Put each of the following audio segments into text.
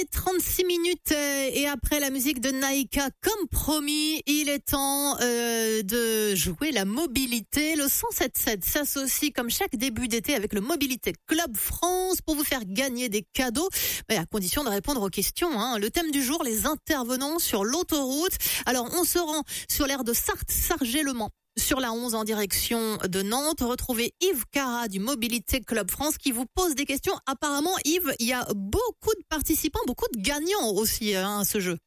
36 minutes et après la musique de Naïka, comme promis, il est temps de jouer la mobilité. Le 177 s'associe comme chaque début d'été avec le Mobilité Club France pour vous faire gagner des cadeaux, mais à condition de répondre aux questions. Le thème du jour, les intervenants sur l'autoroute. Alors, on se rend sur l'aire de Sarthe-Sargé-le-Mans. Sur la 11 en direction de Nantes, retrouvez Yves Cara du Mobilité Club France qui vous pose des questions. Apparemment, Yves, il y a beaucoup de participants, beaucoup de gagnants aussi à ce jeu.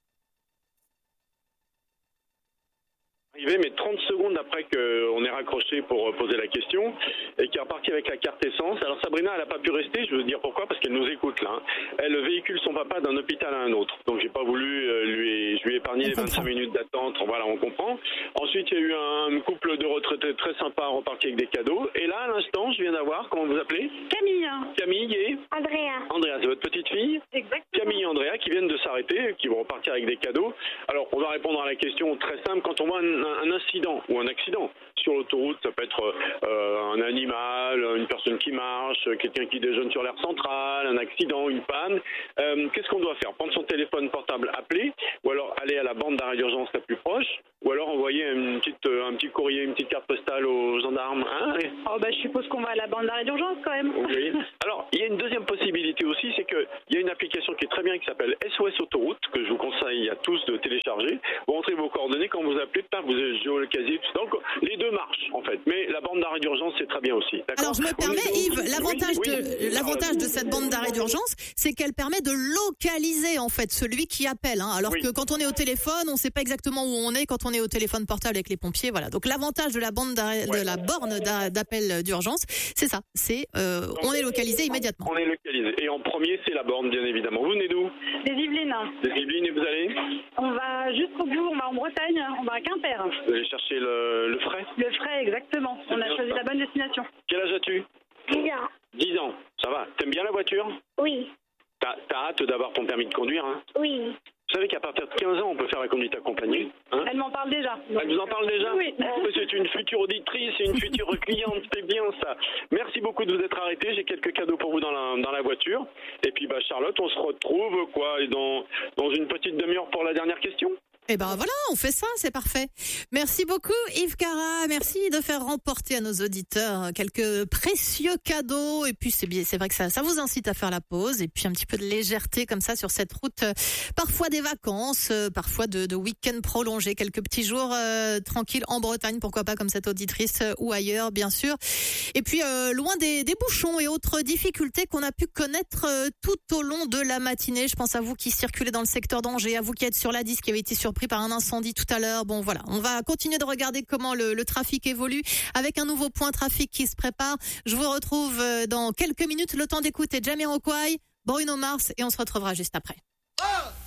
Mais 30 secondes après qu'on est raccroché pour poser la question et qui est reparti avec la carte essence. Alors Sabrina, elle n'a pas pu rester, je veux dire pourquoi, parce qu'elle nous écoute là. Elle véhicule son papa d'un hôpital à un autre. Donc j'ai pas voulu je lui ai épargné les 25 minutes d'attente. Voilà, on comprend. Ensuite, il y a eu un couple de retraités très sympa reparti avec des cadeaux. Et là, à l'instant, je viens d'avoir, comment vous appelez ? Camille. Camille et Andrea. Andrea, c'est votre petite fille ? Exactement. Camille et Andrea qui viennent de s'arrêter, qui vont repartir avec des cadeaux. Alors, on va répondre à la question très simple. Quand on voit un incident ou un accident sur l'autoroute, ça peut être un animal, une personne qui marche, quelqu'un qui déjeune sur l'aire centrale, un accident, une panne. Qu'est-ce qu'on doit faire ? Prendre son téléphone portable, appeler, ou alors aller à la borne d'arrêt d'urgence la plus proche, ou alors envoyer un petit courrier, une petite carte postale aux gendarmes. Je suppose qu'on va à la borne d'arrêt d'urgence quand même. Oui. Alors, il y a une deuxième possibilité aussi, c'est qu'il y a une application qui est très bien qui s'appelle SOS Autoroute, que je vous conseille à tous de télécharger. Vous rentrez vos coordonnées, quand vous appelez, vous avez géolocalisé, tout ça. Donc, les deux marchent, en fait. Mais la borne d'arrêt d'urgence, c'est très bien aussi. D'accord ? Alors, je me permets, Yves, l'avantage de cette borne d'arrêt d'urgence, c'est qu'elle permet de localiser, en fait, celui qui appelle. Alors que quand on est au téléphone, on ne sait pas exactement où on est quand on est au téléphone portable avec les pompiers. Voilà. Donc, l'avantage de la borne d'appel d'urgence, c'est ça. C'est, on est localisé immédiatement. On est localisé. Et en premier, c'est la borne, bien évidemment. Vous venez d'où ? Des Yvelines. Des Yvelines, et vous allez ? On va jusqu'au bout, on va en Bretagne, on va à Quimper. Vous allez chercher le frais ? Le frais, exactement. On a choisi la bonne destination. Quel âge as-tu ? 10 ans. 10 ans. Ça va. T'aimes bien la voiture ? Oui. T'as hâte d'avoir ton permis de conduire, hein ? Oui. Vous savez qu'à partir de 15 ans, on peut faire la conduite accompagnée, hein ? Elle m'en parle déjà. Elle vous en parle déjà ? Oui. Oh, c'est une future auditrice et une future cliente, c'est bien ça. Merci beaucoup de vous être arrêtés. J'ai quelques cadeaux pour vous dans la voiture. Et puis, Charlotte, on se retrouve dans une petite demi-heure pour la dernière question. Et voilà, on fait ça, c'est parfait. Merci beaucoup Yves Cara, merci de faire remporter à nos auditeurs quelques précieux cadeaux. Et puis c'est vrai que ça vous incite à faire la pause et puis un petit peu de légèreté comme ça sur cette route, parfois des vacances, parfois de week-end prolongé, quelques petits jours tranquilles en Bretagne, pourquoi pas comme cette auditrice ou ailleurs bien sûr. Et puis loin des bouchons et autres difficultés qu'on a pu connaître tout au long de la matinée. Je pense à vous qui circulez dans le secteur d'Angers, à vous qui êtes sur la 10 qui avait été surpris par un incendie tout à l'heure. Bon voilà, on va continuer de regarder comment le trafic évolue avec un nouveau point trafic qui se prépare. Je vous retrouve dans quelques minutes. Le temps d'écouter Jamiroquai, Bruno Mars et on se retrouvera juste après.